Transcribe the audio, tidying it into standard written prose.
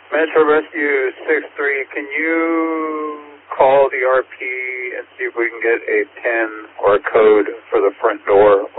Metro Rescue 6-3, can you call the RP and see if we can get a PIN or a code for the front door